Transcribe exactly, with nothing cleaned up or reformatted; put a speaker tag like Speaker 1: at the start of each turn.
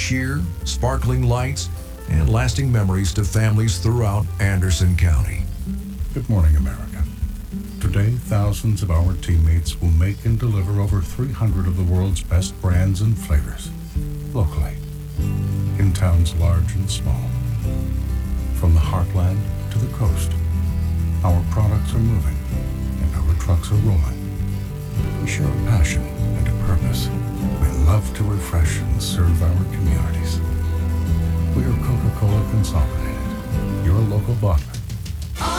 Speaker 1: cheer, sparkling lights, and lasting memories to families throughout Anderson County.
Speaker 2: Good morning, America. Today, thousands of our teammates will make and deliver over three hundred of the world's best brands and flavors, locally, in towns large and small. From the heartland to the coast, our products are moving and our trucks are rolling. We share a passion and a purpose. We love to refresh and serve our communities. We are Coca-Cola Consolidated, your local bottler.